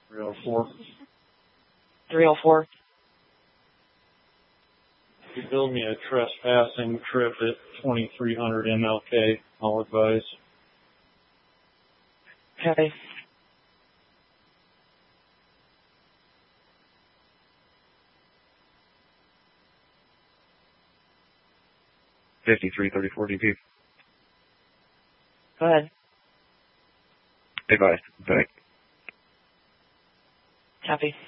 304. 304. You build me a trespassing trip at 2300 MLK, I'll advise. Okay. $53.34 DP. Go ahead. Advised. Back. Copy.